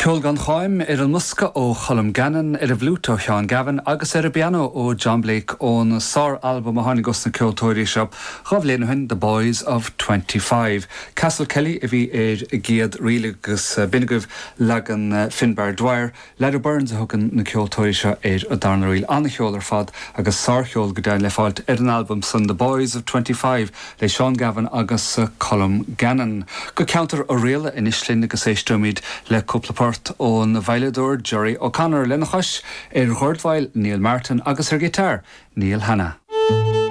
Ceol gan cháim an musca ó Colm Gannon a bhlúta Seán Gavin agus a piano ó John Blake ón sár album a tháinig gus na ceoltóirí seo chomh The Boys of 25. Castle Kelly a bhí géad riile agus binigah legan Finbar Dwyer, Leather Burns a thugann na ceoltóirí seo a darna riil anna cheol ar fad agus sár cheol go dain le fáilt an album son The Boys of 25 le Seán Gavin agus Colm Gannon. Go counter ó réile in Islinn agus éistúmid le cúpla ón bhaileadóir Jerry O'Connor le na chois ar Ghordmhail Neil Martin agus ar gitar Neil Hanna.